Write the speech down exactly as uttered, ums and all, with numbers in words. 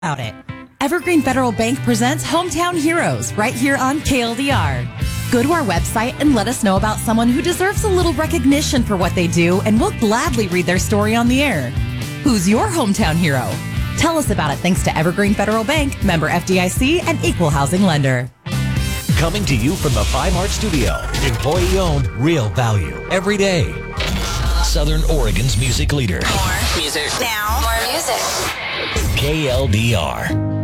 about it. Evergreen Federal Bank presents Hometown Heroes right here on K L D R. Go to our website and let us know about someone who deserves a little recognition for what they do, and we'll gladly read their story on the air. Who's your hometown hero? Tell us about it thanks to Evergreen Federal Bank, member F D I C, and equal housing lender. Coming to you from the Five Heart Studio. Employee-owned, real value. Every day. Southern Oregon's music leader. More music. Now. More music. K L D R.